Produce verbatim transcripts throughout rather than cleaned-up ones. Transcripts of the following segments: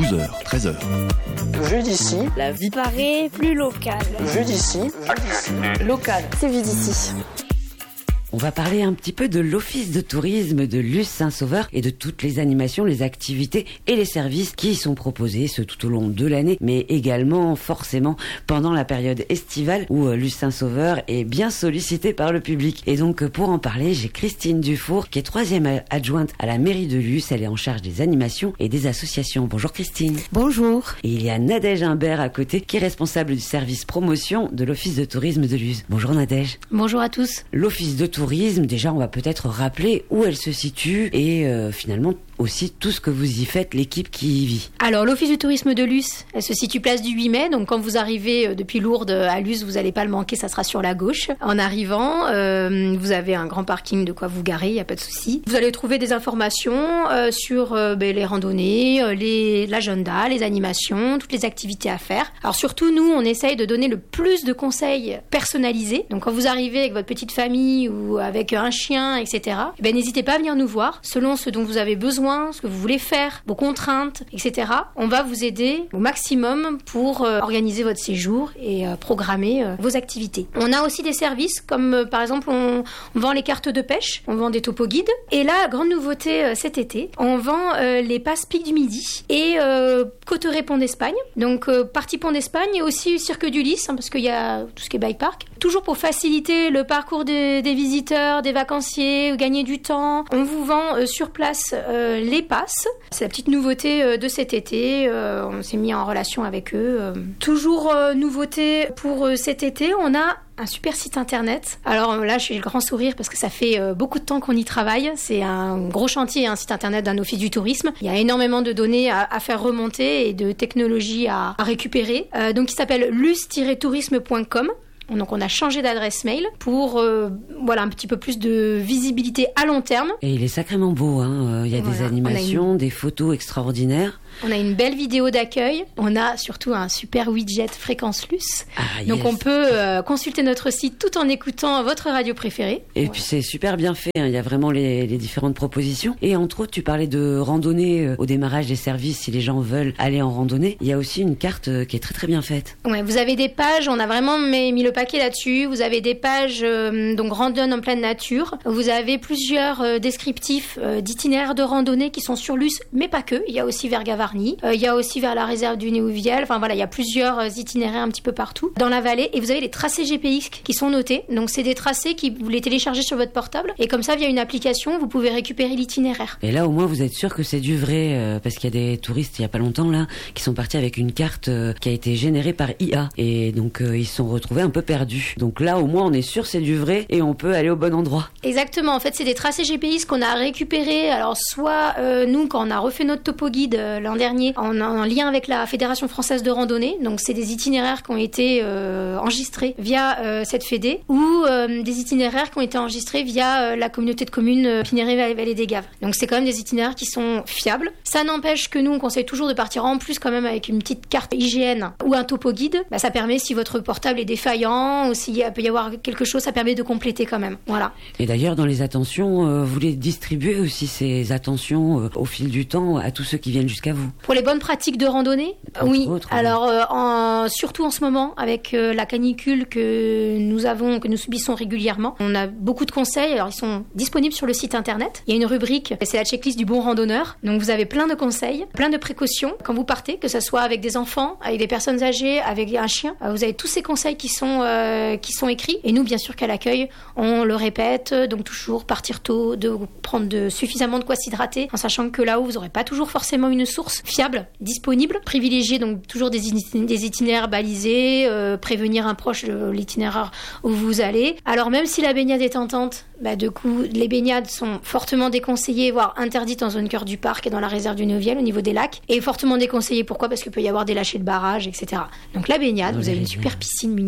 douze heures, treize heures. Vu d'ici, la vie paraît plus locale. Vu d'ici, Local, c'est vu d'ici. On va parler un petit peu de l'Office de tourisme de Luz Saint-Sauveur et de toutes les animations, les activités et les services qui y sont proposés, ce tout au long de l'année, mais également forcément pendant la période estivale où Luz Saint-Sauveur est bien sollicité par le public. Et donc pour en parler, j'ai Christine Dufour qui est troisième adjointe à la mairie de Luz. Elle est en charge des animations et des associations. Bonjour Christine. Bonjour. Et il y a Nadège Imbert à côté qui est responsable du service promotion de l'Office de tourisme de Luz. Bonjour Nadège. Bonjour à tous. L'Office de tourisme Tourisme, déjà on va peut-être rappeler où elle se situe et euh, finalement aussi tout ce que vous y faites, l'équipe qui y vit. Alors l'Office du tourisme de Luz, elle se situe place du huit mai, donc quand vous arrivez depuis Lourdes à Luz, vous n'allez pas le manquer, ça sera sur la gauche. En arrivant, euh, vous avez un grand parking de quoi vous garer, il n'y a pas de souci. Vous allez trouver des informations euh, sur euh, ben, les randonnées, euh, les, l'agenda, les animations, toutes les activités à faire. Alors surtout nous, on essaye de donner le plus de conseils personnalisés. Donc quand vous arrivez avec votre petite famille ou avec un chien, et cetera, ben, n'hésitez pas à venir nous voir selon ce dont vous avez besoin, ce que vous voulez faire, vos contraintes, et cetera. On va vous aider au maximum pour euh, organiser votre séjour et euh, programmer euh, vos activités. On a aussi des services comme euh, par exemple on, on vend les cartes de pêche, on vend des topo guides. Et là, grande nouveauté euh, cet été, on vend euh, les passes Pic du Midi et euh, Cotteret Pont d'Espagne. Donc euh, partie Pont d'Espagne et aussi Cirque du Lys hein, parce qu'il y a tout ce qui est bike park. Toujours pour faciliter le parcours des, des visiteurs, des vacanciers, gagner du temps. On vous vend euh, sur place euh, les passes. C'est la petite nouveauté euh, de cet été. Euh, on s'est mis en relation avec eux. Euh. Toujours euh, nouveauté pour euh, cet été, on a un super site internet. Alors là, je suis le grand sourire parce que ça fait euh, beaucoup de temps qu'on y travaille. C'est un gros chantier, un site internet d'un office du tourisme. Il y a énormément de données à, à faire remonter et de technologies à, à récupérer. Euh, donc, il s'appelle luz tiret tourisme point com. Donc on a changé d'adresse mail pour euh, voilà un petit peu plus de visibilité à long terme. Et il est sacrément beau, hein. Il y a voilà, des animations, une... des photos extraordinaires. On a une belle vidéo d'accueil. On a surtout un super widget Fréquence Luz. Ah, Donc yes. on peut euh, consulter notre site tout en écoutant votre radio préférée. Et ouais. puis c'est super bien fait. Hein. Il y a vraiment les, les différentes propositions. Et entre autres, tu parlais de randonnée euh, au démarrage des services. Si les gens veulent aller en randonnée, il y a aussi une carte euh, qui est très très bien faite. Ouais, vous avez des pages. On a vraiment mis le paquet là-dessus. Vous avez des pages euh, donc randonne en pleine nature. Vous avez plusieurs euh, descriptifs euh, d'itinéraires de randonnée qui sont sur Luz, mais pas que. Il y a aussi vers Gavarnie. Euh, il y a aussi vers la réserve du Néouviel. Enfin voilà, il y a plusieurs euh, itinéraires un petit peu partout dans la vallée. Et vous avez les tracés G P X qui sont notés. Donc c'est des tracés qui vous les téléchargez sur votre portable. Et comme ça, via une application, vous pouvez récupérer l'itinéraire. Et là, au moins, vous êtes sûr que c'est du vrai, euh, parce qu'il y a des touristes il y a pas longtemps là qui sont partis avec une carte euh, qui a été générée par I A. Et donc euh, ils se sont retrouvés un peu perdus. Donc là, au moins, on est sûr c'est du vrai et on peut aller au bon endroit. Exactement. En fait, c'est des tracés G P X qu'on a récupérés. Alors soit euh, nous, quand on a refait notre topo guide euh, l'an dernier, en, en lien avec la Fédération française de randonnée. Donc c'est des itinéraires qui ont été euh, enregistrés via euh, cette fédé ou euh, des itinéraires qui ont été enregistrés via euh, la communauté de communes euh, Pinéré-Vallée des Gaves. Donc c'est quand même des itinéraires qui sont fiables. Ça n'empêche que nous, on conseille toujours de partir en plus quand même avec une petite carte I G N ou un topo guide. Bah, ça permet, si votre portable est défaillant ou s'il peut y avoir quelque chose, ça permet de compléter quand même. Voilà. Et d'ailleurs, dans les attentions, euh, vous les distribuez aussi ces attentions euh, au fil du temps à tous ceux qui viennent jusqu'à vous. Pour les bonnes pratiques de randonnée, Entre oui. Autres, Alors, euh, en, surtout en ce moment, avec euh, la canicule que nous avons, que nous subissons régulièrement, on a beaucoup de conseils. Alors, ils sont disponibles sur le site internet. Il y a une rubrique, c'est la checklist du bon randonneur. Donc, vous avez plein de conseils, plein de précautions quand vous partez, que ce soit avec des enfants, avec des personnes âgées, avec un chien. Vous avez tous ces conseils qui sont euh, qui sont écrits. Et nous, bien sûr, qu'à l'accueil, on le répète. Donc, toujours partir tôt, de prendre de, suffisamment de quoi s'hydrater, en sachant que là-haut, vous n'aurez pas toujours forcément une source fiable, disponible. Privilégier donc toujours des, it- des itinéraires balisés, euh, prévenir un proche de l'itinéraire où vous allez. Alors même si la baignade est tentante, bah, du coup, les baignades sont fortement déconseillées, voire interdites en zone cœur du parc et dans la réserve du Néouviel au niveau des lacs. Et fortement déconseillées, pourquoi ? Parce qu'il peut y avoir des lâchers de barrages, et cetera. Donc la baignade, Dans vous avez une super piscine municipale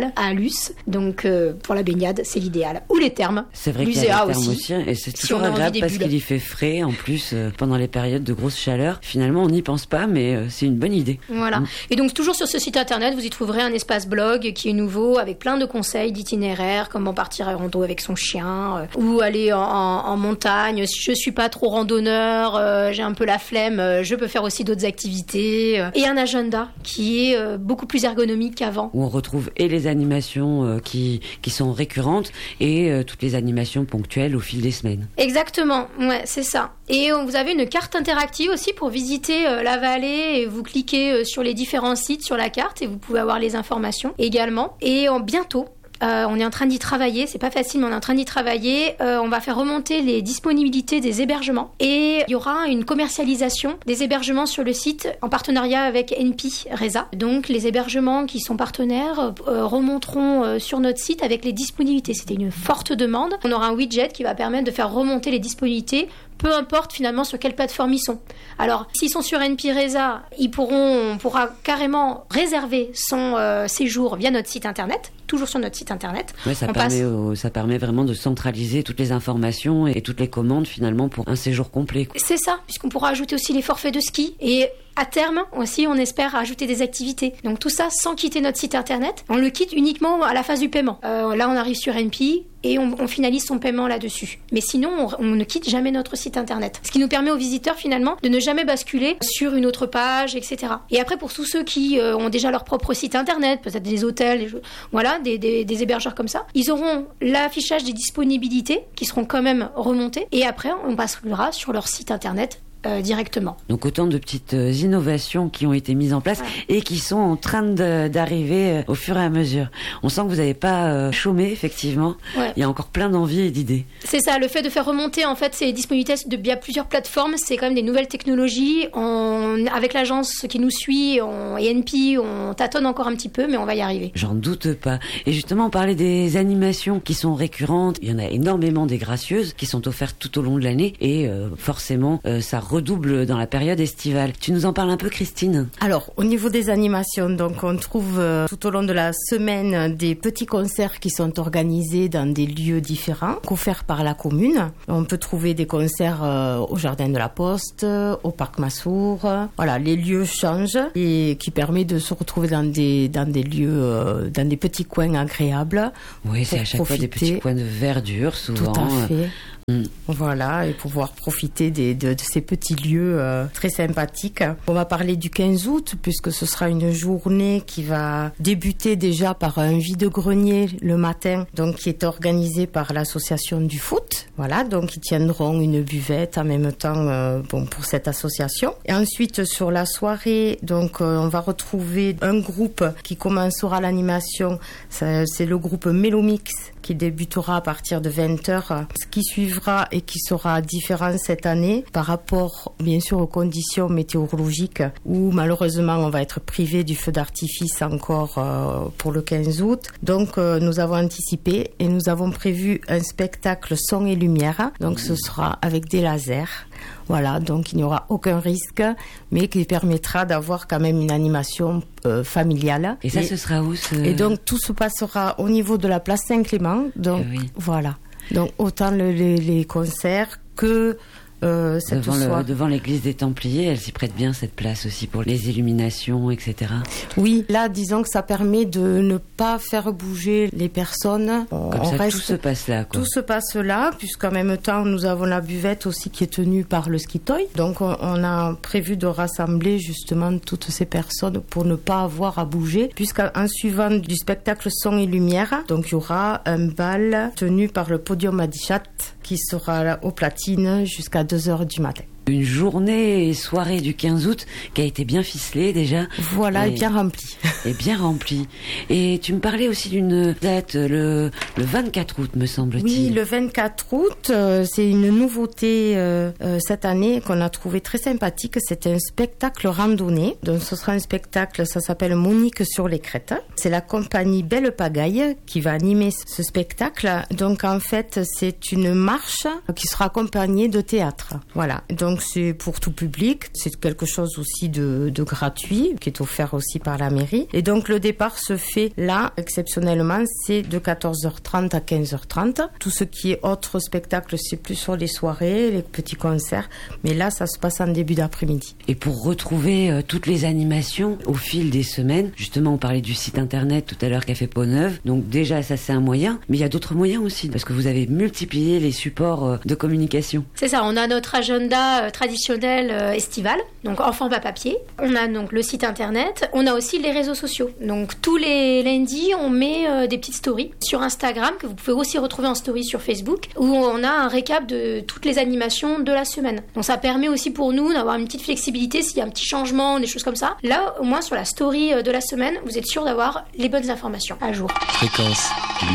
estivale à Luce. Donc euh, pour la baignade, c'est l'idéal. Ou les thermes. C'est vrai qu'il y a les thermes aussi, aussi et c'est si toujours agréable parce qu'il y fait frais. En plus, euh, pendant les périodes de grosse chaleur, finalement, on n'y pense pas, mais euh, c'est une bonne idée. Voilà. Mmh. Et donc toujours sur ce site internet, vous y trouverez un espace blog qui est nouveau avec plein de conseils d'itinéraires, comment partir à rando avec son chien, euh, ou aller en, en, en montagne. Si je suis pas trop randonneur, euh, j'ai un peu la flemme, euh, je peux faire aussi d'autres activités. Euh, et un agenda qui est euh, beaucoup plus ergonomique qu'avant. Où on retrouve et les animations euh, qui, qui sont récurrentes et euh, toutes les animations ponctuelles au fil des semaines. Exactement, ouais, c'est ça. Et euh, vous avez une carte interactive aussi pour visiter euh, la vallée et vous cliquez euh, sur les différents sites sur la carte et vous pouvez avoir les informations également. Et euh, bientôt, Euh, on est en train d'y travailler, c'est pas facile, mais on est en train d'y travailler. Euh, on va faire remonter les disponibilités des hébergements et il y aura une commercialisation des hébergements sur le site en partenariat avec N P Reza. Donc les hébergements qui sont partenaires euh, remonteront euh, sur notre site avec les disponibilités. C'était une forte demande. On aura un widget qui va permettre de faire remonter les disponibilités, peu importe finalement sur quelle plateforme ils sont. Alors, s'ils sont sur N P Reza, ils pourront, on pourra carrément réserver son euh, séjour via notre site internet, toujours sur notre site internet. Ouais, ça, on permet passe... au, ça permet vraiment de centraliser toutes les informations et toutes les commandes finalement pour un séjour complet, quoi. C'est ça, puisqu'on pourra ajouter aussi les forfaits de ski et à terme aussi, on espère ajouter des activités. Donc tout ça sans quitter notre site internet. On le quitte uniquement à la phase du paiement. Euh, là, on arrive sur N P et on, on finalise son paiement là-dessus. Mais sinon, on, on ne quitte jamais notre site internet. Ce qui nous permet aux visiteurs finalement de ne jamais basculer sur une autre page, et cetera. Et après, pour tous ceux qui euh, ont déjà leur propre site internet, peut-être des hôtels, des, voilà, des, des, des hébergeurs comme ça, ils auront l'affichage des disponibilités qui seront quand même remontées. Et après, on basculera sur leur site internet Euh, directement. Donc autant de petites euh, innovations qui ont été mises en place ouais. et qui sont en train de, d'arriver euh, au fur et à mesure. On sent que vous n'avez pas euh, chômé, effectivement. Ouais. Il y a encore plein d'envies et d'idées. C'est ça, le fait de faire remonter en fait ces disponibilités de bien plusieurs plateformes, c'est quand même des nouvelles technologies. On, avec l'agence qui nous suit on, et N P, on tâtonne encore un petit peu, mais on va y arriver. J'en doute pas. Et justement, on parlait des animations qui sont récurrentes. Il y en a énormément des gracieuses qui sont offertes tout au long de l'année et euh, forcément, euh, ça redouble dans la période estivale. Tu nous en parles un peu, Christine ? Alors, au niveau des animations, donc on trouve euh, tout au long de la semaine des petits concerts qui sont organisés dans des lieux différents, offerts par la commune. On peut trouver des concerts euh, au Jardin de la Poste, au Parc Massour. Voilà, les lieux changent et qui permet de se retrouver dans des dans des lieux, euh, dans des petits coins agréables. Oui, c'est à chaque profiter. fois des petits coins de verdure, souvent. Tout à fait. Mmh. Voilà, et pouvoir profiter des, de, de ces petits lieux euh, très sympathiques. On va parler du quinze août, puisque ce sera une journée qui va débuter déjà par un vide-grenier le matin, donc qui est organisé par l'association du foot. Voilà, donc ils tiendront une buvette en même temps euh, bon, pour cette association. Et ensuite, sur la soirée, donc euh, on va retrouver un groupe qui commencera l'animation. Ça, c'est le groupe Mélomix qui débutera à partir de vingt heures. Ce qui suivra et qui sera différent cette année par rapport, bien sûr, aux conditions météorologiques où malheureusement on va être privé du feu d'artifice encore euh, pour le quinze août. Donc euh, nous avons anticipé et nous avons prévu un spectacle son et lumière. Donc ce sera avec des lasers. Voilà, donc il n'y aura aucun risque, mais qui permettra d'avoir quand même une animation euh, familiale. Et ça, et, ce sera où ce... Et donc tout se passera au niveau de la place Saint-Clément. Donc oui. Voilà. Donc autant le, les, les concerts que euh, cette devant, soirée. Le, devant l'église des Templiers, elle s'y prête bien cette place aussi pour les illuminations, et cetera. Oui, là, disons que ça permet de ne pas faire bouger les personnes. Comme on ça, reste... tout se passe là, quoi. Tout se passe là, puisqu'en même temps, nous avons la buvette aussi qui est tenue par le Skitoy. Donc, on, on a prévu de rassembler justement toutes ces personnes pour ne pas avoir à bouger, puisqu'en suivant du spectacle son et lumière, donc il y aura un bal tenu par le Podium Adichat qui sera là, au platine jusqu'à deux heures du matin. Une journée et soirée du quinze août qui a été bien ficelée déjà. Voilà, et, et bien remplie. Et bien remplie. Et tu me parlais aussi d'une date, le, le vingt-quatre août, me semble-t-il. Oui, le vingt-quatre août, euh, c'est une nouveauté euh, euh, cette année qu'on a trouvé très sympathique. C'est un spectacle randonnée. Donc ce sera un spectacle, ça s'appelle Monique sur les crêtes. C'est la compagnie Belle Pagaille qui va animer ce spectacle. Donc en fait, c'est une marche qui sera accompagnée de théâtre. Voilà. Donc Donc c'est pour tout public, c'est quelque chose aussi de, de gratuit qui est offert aussi par la mairie. Et donc le départ se fait là, exceptionnellement, c'est de quatorze heures trente à quinze heures trente. Tout ce qui est autre spectacle, c'est plus sur les soirées, les petits concerts. Mais là, ça se passe en début d'après-midi. Et pour retrouver euh, toutes les animations au fil des semaines, justement, on parlait du site internet tout à l'heure Café Peau Neuve. Donc déjà, ça c'est un moyen. Mais il y a d'autres moyens aussi, parce que vous avez multiplié les supports euh, de communication. C'est ça, on a notre agenda euh, traditionnel euh, estival, donc en format papier. On a donc le site internet, on a aussi les réseaux sociaux. Donc tous les lundis, on met euh, des petites stories sur Instagram, que vous pouvez aussi retrouver en story sur Facebook, où on a un récap de toutes les animations de la semaine. Donc ça permet aussi pour nous d'avoir une petite flexibilité s'il y a un petit changement, des choses comme ça. Là, au moins sur la story de la semaine, vous êtes sûr d'avoir les bonnes informations à jour. Fréquence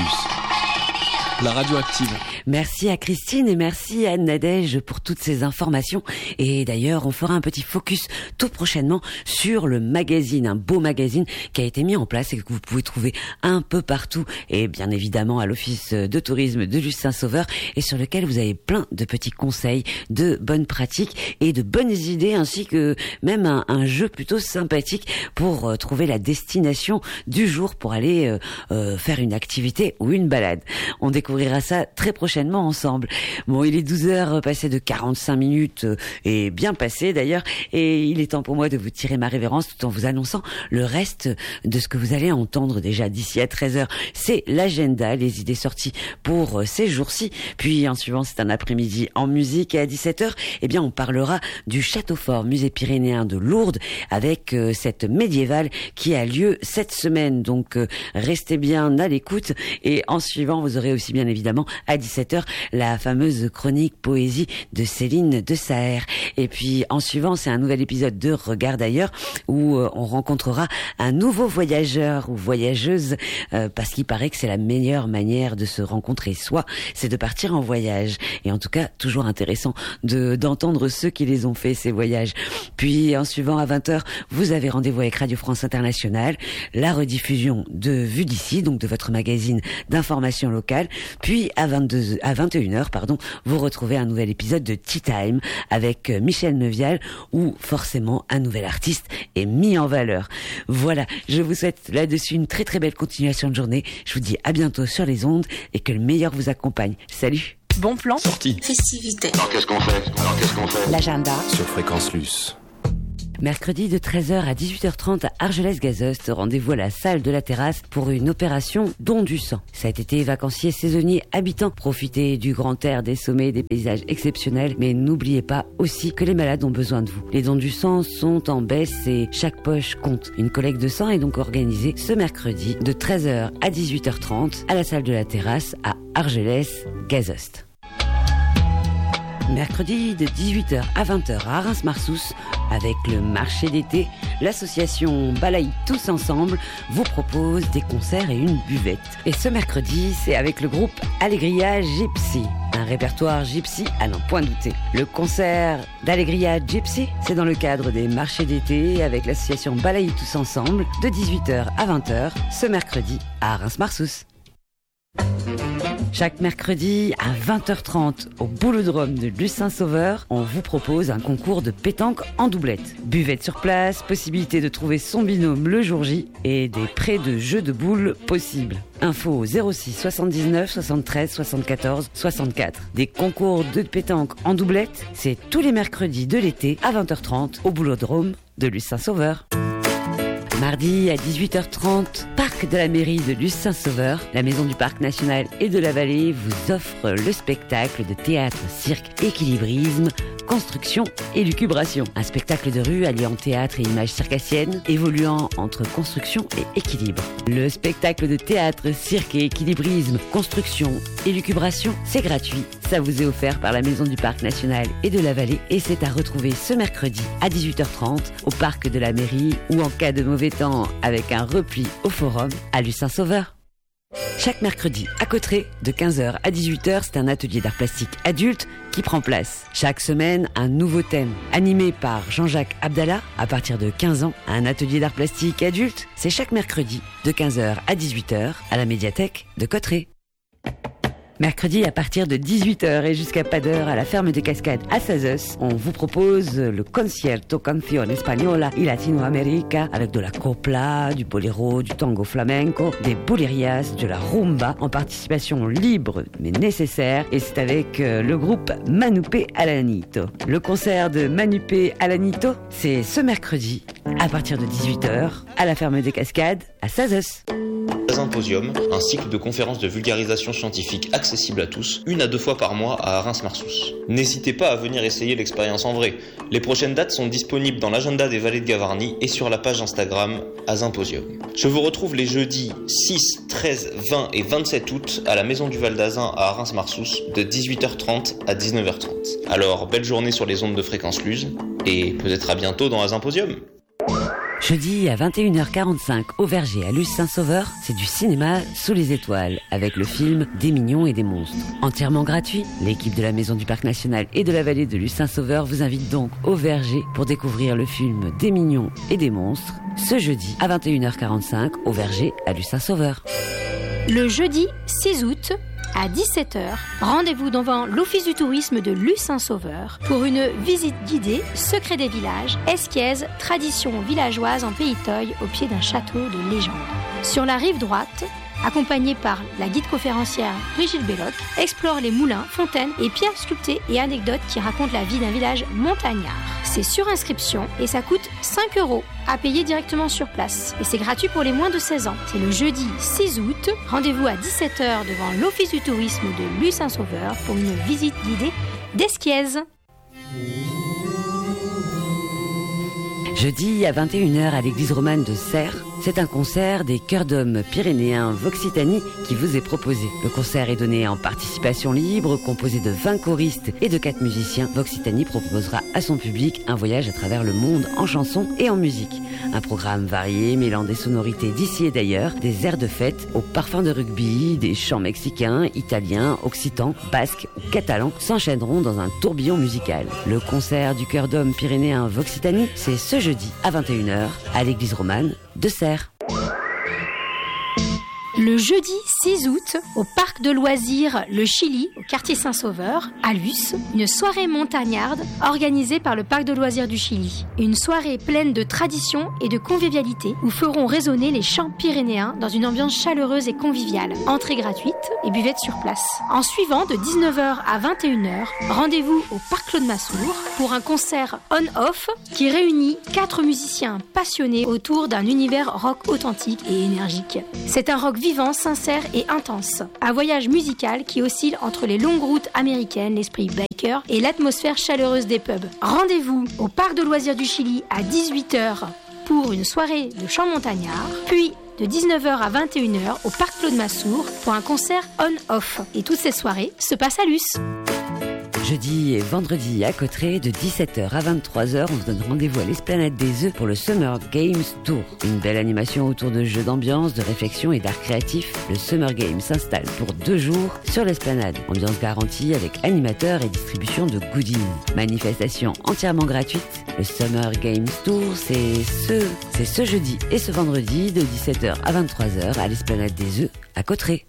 Plus. La radio active. Merci à Christine et merci à Nadège pour toutes ces informations. Et d'ailleurs, on fera un petit focus tout prochainement sur le magazine, un beau magazine qui a été mis en place et que vous pouvez trouver un peu partout et bien évidemment à l'Office de tourisme de Luz-Saint-Sauveur et sur lequel vous avez plein de petits conseils, de bonnes pratiques et de bonnes idées ainsi que même un, un jeu plutôt sympathique pour euh, trouver la destination du jour pour aller euh, euh, faire une activité ou une balade. On découvrira ça très prochainement ensemble. Bon, il est douze heures passées de quarante-cinq minutes euh, et bien passé d'ailleurs et il est temps pour moi de vous tirer ma révérence tout en vous annonçant le reste de ce que vous allez entendre déjà d'ici à treize heures. C'est l'agenda, les idées sorties pour euh, ces jours-ci. Puis en suivant, c'est un après-midi en musique et à dix-sept heures, eh bien on parlera du Château Fort, musée pyrénéen de Lourdes avec euh, cette médiévale qui a lieu cette semaine. Donc euh, restez bien à l'écoute et en suivant, vous aurez aussi bien évidemment à dix-sept heures la fameuse chronique poésie de Céline de Saër. Et puis en suivant, c'est un nouvel épisode de Regard d'ailleurs où euh, on rencontrera un nouveau voyageur ou voyageuse euh, parce qu'il paraît que c'est la meilleure manière de se rencontrer soi, c'est de partir en voyage. Et en tout cas, toujours intéressant de d'entendre ceux qui les ont fait ces voyages. Puis en suivant à vingt heures, vous avez rendez-vous avec Radio France Internationale, la rediffusion de Vue d'ici, donc de votre magazine d'information locale. Puis à vingt-deux, à vingt et une heures, pardon, vous retrouvez un nouvel épisode de Tea Time avec Michel Neuvial où forcément un nouvel artiste est mis en valeur. Voilà, je vous souhaite là-dessus une très très belle continuation de journée. Je vous dis à bientôt sur les ondes et que le meilleur vous accompagne. Salut. Bon plan. Sortie. Festivité. Alors qu'est-ce qu'on fait Alors qu'est-ce qu'on fait L'agenda. Sur Fréquence Luce. Mercredi de treize heures à dix-huit heures trente à Argelès-Gazost, rendez-vous à la salle de la terrasse pour une opération don du sang. Cet été, vacanciers, saisonniers, habitants, profitez du grand air, des sommets, des paysages exceptionnels, mais n'oubliez pas aussi que les malades ont besoin de vous. Les dons du sang sont en baisse et chaque poche compte. Une collecte de sang est donc organisée ce mercredi de treize heures à dix-huit heures trente à la salle de la terrasse à Argelès-Gazost. Mercredi de dix-huit heures à vingt heures à Reims-Marsous, avec le marché d'été, l'association Balaye Tous Ensemble vous propose des concerts et une buvette. Et ce mercredi, c'est avec le groupe Allegria Gypsy, un répertoire gypsy à n'en point douter. Le concert d'Allegria Gypsy, c'est dans le cadre des marchés d'été avec l'association Balaye Tous Ensemble, de dix-huit heures à vingt heures, ce mercredi à Reims-Marsous. Chaque mercredi à vingt heures trente au Boulodrome de Luz-Saint-Sauveur, on vous propose un concours de pétanque en doublette. Buvette sur place, possibilité de trouver son binôme le jour J et des prêts de jeux de boules possibles. Info au zéro six soixante-dix-neuf soixante-treize soixante-quatorze soixante-quatre. Des concours de pétanque en doublette, c'est tous les mercredis de l'été à vingt heures trente au Boulodrome de Luz-Saint-Sauveur. Mardi à dix-huit heures trente, parc de la mairie de Luz-Saint-Sauveur, la maison du parc national et de la vallée vous offre le spectacle de théâtre, cirque, équilibrisme, construction et lucubration. Un spectacle de rue alliant théâtre et images circassiennes, évoluant entre construction et équilibre. Le spectacle de théâtre, cirque et équilibrisme, construction et lucubration, c'est gratuit. Ça vous est offert par la maison du parc national et de la vallée et c'est à retrouver ce mercredi à dix-huit heures trente au parc de la mairie ou en cas de mauvais temps avec un repli au forum à Luz-Saint-Sauveur. Chaque mercredi à Cauterets, de quinze heures à dix-huit heures, c'est un atelier d'art plastique adulte qui prend place. Chaque semaine, un nouveau thème. Animé par Jean-Jacques Abdallah, à partir de quinze ans, un atelier d'art plastique adulte, c'est chaque mercredi, de quinze heures à dix-huit heures, à la médiathèque de Cauterets. Mercredi à partir de dix-huit heures et jusqu'à pas d'heure à la ferme des Cascades à Sazos, on vous propose le Concierto Canción Española y Latinoamérica avec de la copla, du boléro, du tango flamenco, des bolerias, de la rumba en participation libre mais nécessaire, et c'est avec euh, le groupe Manupé Alanito. Le concert de Manupé Alanito, c'est ce mercredi à partir de dix-huit heures à la ferme des Cascades à Sazos. Symposium, un cycle de conférences de vulgarisation scientifique accessible à tous, une à deux fois par mois à Reims-Marsous. N'hésitez pas à venir essayer l'expérience en vrai. Les prochaines dates sont disponibles dans l'agenda des Vallées de Gavarnie et sur la page Instagram à Symposium. Je vous retrouve les jeudis six, treize, vingt et vingt-sept août à la Maison du Val d'Azun à Reims-Marsous de dix-huit heures trente à dix-neuf heures trente. Alors, belle journée sur les ondes de Fréquence Luz et peut-être à bientôt dans un Symposium. Jeudi à vingt et une heures quarante-cinq au Verger à Luce-Saint-Sauveur, c'est du cinéma sous les étoiles avec le film Des mignons et des monstres. Entièrement gratuit, l'équipe de la Maison du Parc National et de la Vallée de Luce-Saint-Sauveur vous invite donc au Verger pour découvrir le film Des mignons et des monstres ce jeudi à vingt et une heures quarante-cinq au Verger à Luce-Saint-Sauveur. Le jeudi six août, à dix-sept heures, rendez-vous devant l'Office du tourisme de Luce-Saint-Sauveur pour une visite guidée Secret des villages, Esquiez, tradition villageoise en Pays Toy au pied d'un château de légende. Sur la rive droite, accompagnée par la guide conférencière Brigitte Belloc, explore les moulins, fontaines et pierres sculptées et anecdotes qui racontent la vie d'un village montagnard. C'est sur inscription et ça coûte cinq euros à payer directement sur place. Et c'est gratuit pour les moins de seize ans. C'est le jeudi six août. Rendez-vous à dix-sept heures devant l'Office du tourisme de Luce-Saint-Sauveur pour une visite guidée d'Esquiez. Jeudi à vingt et une heures à l'église romane de Serres, c'est un concert des chœurs d'hommes pyrénéens Voxitanie qui vous est proposé. Le concert est donné en participation libre, composé de vingt choristes et de quatre musiciens. Voxitanie proposera à son public un voyage à travers le monde en chansons et en musique. Un programme varié mêlant des sonorités d'ici et d'ailleurs, des airs de fête au parfum de rugby, des chants mexicains, italiens, occitans, basques ou catalans s'enchaîneront dans un tourbillon musical. Le concert du chœur d'hommes pyrénéens Voxitanie, c'est ce jeudi à vingt et une heures à l'église romane de Serres. Le jeudi six août, au parc de loisirs Le Chili, au quartier Saint-Sauveur, à Luce, une soirée montagnarde organisée par le parc de loisirs du Chili. Une soirée pleine de traditions et de convivialité où feront résonner les chants pyrénéens dans une ambiance chaleureuse et conviviale. Entrée gratuite et buvette sur place. En suivant, de dix-neuf heures à vingt et une heures, rendez-vous au parc Claude Massour pour un concert on-off qui réunit quatre musiciens passionnés autour d'un univers rock authentique et énergique. C'est un rock vivant, sincère et intense. Un voyage musical qui oscille entre les longues routes américaines, l'esprit biker et l'atmosphère chaleureuse des pubs. Rendez-vous au parc de loisirs du Chili à dix-huit heures pour une soirée de chants montagnards, puis de dix-neuf heures à vingt et une heures au parc Claude Massour pour un concert on-off. Et toutes ces soirées se passent à Luce. Jeudi et vendredi à Cauterets, de dix-sept heures à vingt-trois heures, on vous donne rendez-vous à l'Esplanade des Œufs pour le Summer Games Tour. Une belle animation autour de jeux d'ambiance, de réflexion et d'art créatif. Le Summer Games s'installe pour deux jours sur l'Esplanade. Ambiance garantie avec animateurs et distribution de goodies. Manifestation entièrement gratuite. Le Summer Games Tour, c'est ce, c'est ce jeudi et ce vendredi de dix-sept heures à vingt-trois heures à l'Esplanade des Œufs à Cauterets.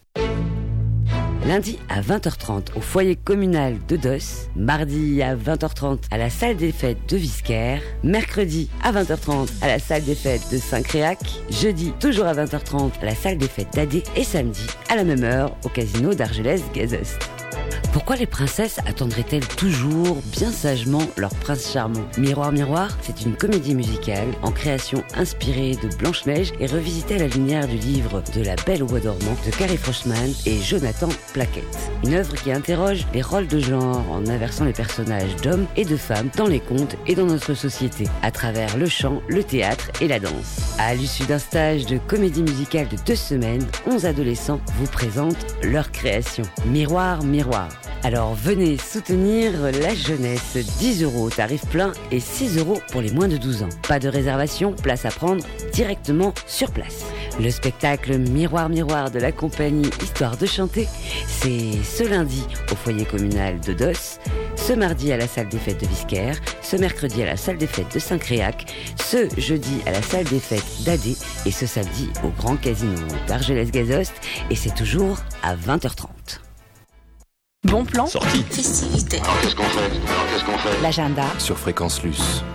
Lundi à vingt heures trente au foyer communal de Dos, mardi à vingt heures trente à la salle des fêtes de Visquère, mercredi à vingt heures trente à la salle des fêtes de Saint-Créac, jeudi toujours à vingt heures trente à la salle des fêtes d'Adé et samedi à la même heure au casino d'Argelès-Gazost. Pourquoi les princesses attendraient-elles toujours bien sagement leur prince charmant ? Miroir, miroir, c'est une comédie musicale en création inspirée de Blanche-Neige et revisitée à la lumière du livre de La Belle au bois dormant de Carrie Froschman et Jonathan Plaquette. Une œuvre qui interroge les rôles de genre en inversant les personnages d'hommes et de femmes dans les contes et dans notre société, à travers le chant, le théâtre et la danse. À l'issue d'un stage de comédie musicale de deux semaines, onze adolescents vous présentent leur création. Miroir, miroir. Alors venez soutenir la jeunesse, dix euros au tarif plein et six euros pour les moins de douze ans. Pas de réservation, place à prendre directement sur place. Le spectacle Miroir Miroir de la compagnie Histoire de chanter, c'est ce lundi au foyer communal de Dos, ce mardi à la salle des fêtes de Visquère, ce mercredi à la salle des fêtes de Saint-Créac, ce jeudi à la salle des fêtes d'Adé et ce samedi au grand casino d'Argelès-Gazost, et c'est toujours à vingt heures trente. Bon plan. Sortie. Festivité. Alors qu'est-ce qu'on fait Alors qu'est-ce qu'on fait L'agenda Sur Fréquence Luce.